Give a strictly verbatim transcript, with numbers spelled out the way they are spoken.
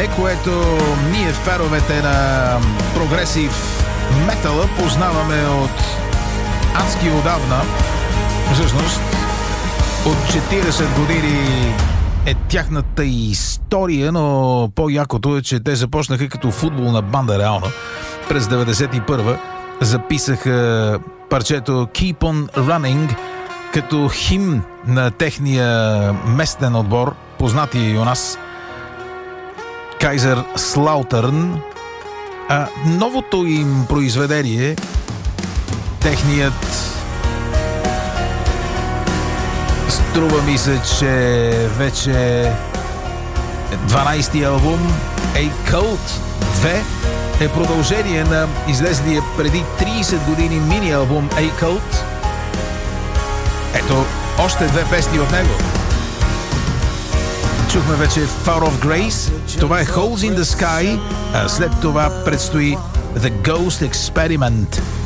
име, което ние феровете на прогресив метала познаваме от адски отдавна. Всъщност, от четиридесет години е тяхната история, но по-якото е, че те започнаха като футболна банда реално. През деветдесет и първа записаха парчето Keep on Running като химн на техния местен отбор, познати и у нас, Кайзер Слаутърн. А новото им произведение, техният, струва ми се, че вече дванайсти албум A Cult две е продължение на излезлия преди трийсет години мини албум A Cult. Ето още две песни от него. Чухме вече Far of Grace, това е Holes in the Sky, а след това предстои The Ghost Experiment.